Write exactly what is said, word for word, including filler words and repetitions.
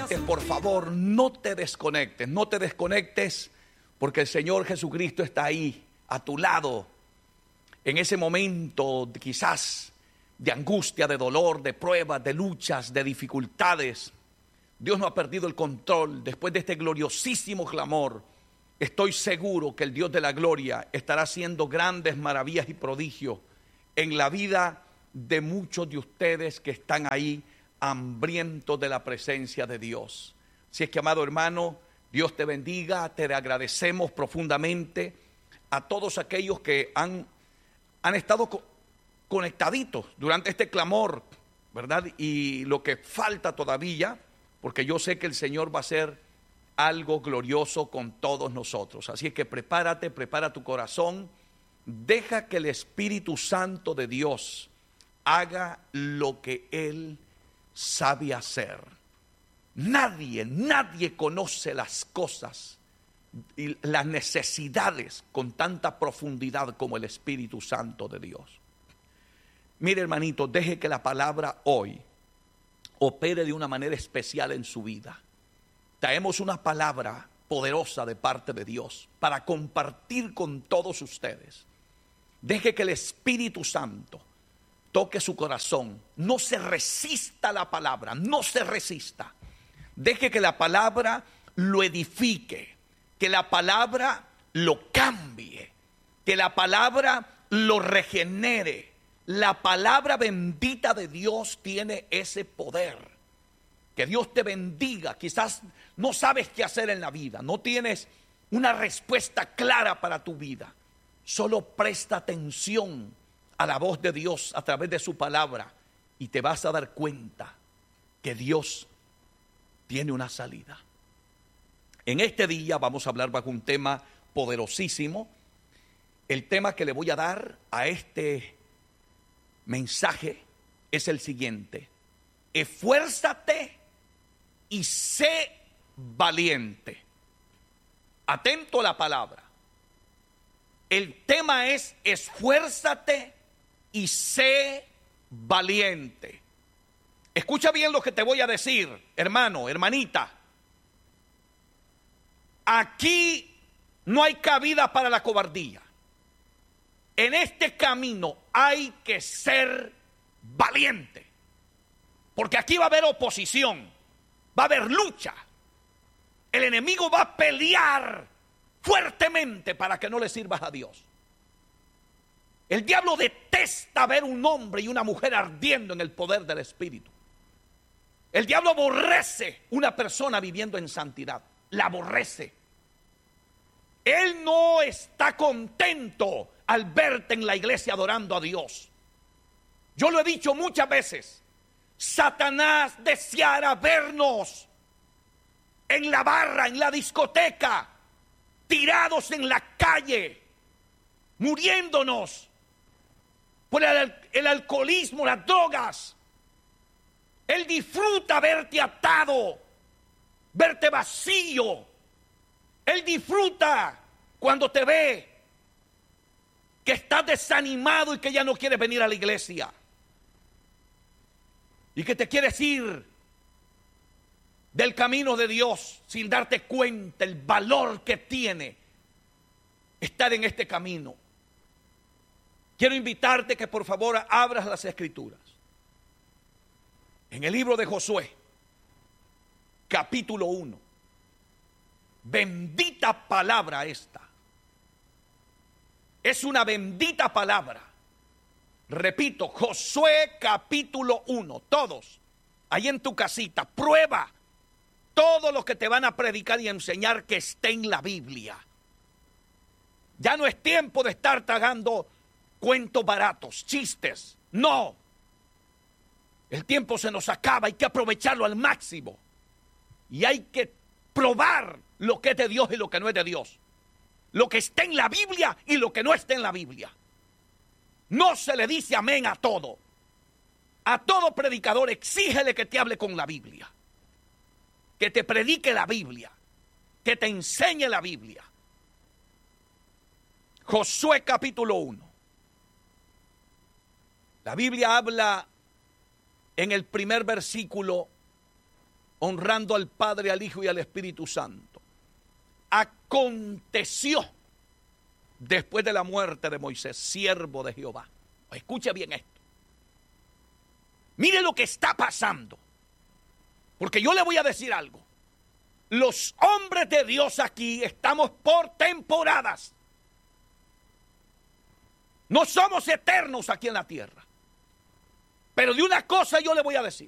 desconectes, por favor, no te desconectes, no te desconectes, porque el Señor Jesucristo está ahí, a tu lado, en ese momento quizás de angustia, de dolor, de pruebas, de luchas, de dificultades. Dios no ha perdido el control. Después de este gloriosísimo clamor, estoy seguro que el Dios de la gloria estará haciendo grandes maravillas y prodigios en la vida de muchos de ustedes que están ahí hambrientos de la presencia de Dios. Si es que, amado hermano, Dios te bendiga. Te agradecemos profundamente a todos aquellos que han, han estado co- conectaditos durante este clamor, ¿verdad? Y lo que falta todavía, porque yo sé que el Señor va a hacer algo glorioso con todos nosotros. Así es que prepárate, prepara tu corazón, deja que el Espíritu Santo de Dios haga lo que Él sabe hacer. Nadie, nadie conoce las cosas y las necesidades con tanta profundidad como el Espíritu Santo de Dios. Mire, hermanito, deje que la palabra hoy opere de una manera especial en su vida. Traemos una palabra poderosa de parte de Dios para compartir con todos ustedes. Deje que el Espíritu Santo toque su corazón. No se resista a la palabra, no se resista. Deje que la palabra lo edifique, que la palabra lo cambie, que la palabra lo regenere. La palabra bendita de Dios tiene ese poder. Que Dios te bendiga. Quizás no sabes qué hacer en la vida, no tienes una respuesta clara para tu vida. Solo presta atención a la voz de Dios a través de su palabra y te vas a dar cuenta que Dios tiene una salida. En este día vamos a hablar bajo un tema poderosísimo. El tema que le voy a dar a este mensaje es el siguiente: esfuérzate y sé valiente. Atento a la palabra. El tema es esfuérzate y sé valiente. Escucha bien lo que te voy a decir, hermano, hermanita. Aquí no hay cabida para la cobardía. En este camino hay que ser valiente. Porque aquí va a haber oposición, va a haber lucha. El enemigo va a pelear fuertemente para que no le sirvas a Dios. El diablo detesta ver un hombre y una mujer ardiendo en el poder del Espíritu. El diablo aborrece una persona viviendo en santidad. La aborrece. Él no está contento al verte en la iglesia adorando a Dios. Yo lo he dicho muchas veces. Satanás deseara vernos en la barra, en la discoteca, tirados en la calle, muriéndonos por el, el alcoholismo, las drogas. Él disfruta verte atado, verte vacío. Él disfruta cuando te ve que estás desanimado y que ya no quieres venir a la iglesia. Y que te quieres ir del camino de Dios sin darte cuenta el valor que tiene estar en este camino. Quiero invitarte que por favor abras las Escrituras. En el libro de Josué, capítulo uno. Bendita palabra esta. Es una bendita palabra. Repito, Josué capítulo uno. Todos, ahí en tu casita, prueba todo lo que te van a predicar y enseñar que esté en la Biblia. Ya no es tiempo de estar tragando cuentos baratos, chistes. No. El tiempo se nos acaba, hay que aprovecharlo al máximo. Y hay que probar lo que es de Dios y lo que no es de Dios. Lo que está en la Biblia y lo que no está en la Biblia. No se le dice amén a todo. A todo predicador exígele que te hable con la Biblia. Que te predique la Biblia. Que te enseñe la Biblia. Josué capítulo uno. La Biblia habla en el primer versículo honrando al Padre, al Hijo y al Espíritu Santo. Aconteció después de la muerte de Moisés, siervo de Jehová. Escuche bien esto. Mire lo que está pasando. Porque yo le voy a decir algo. Los hombres de Dios aquí estamos por temporadas. No somos eternos aquí en la tierra. Pero de una cosa yo le voy a decir.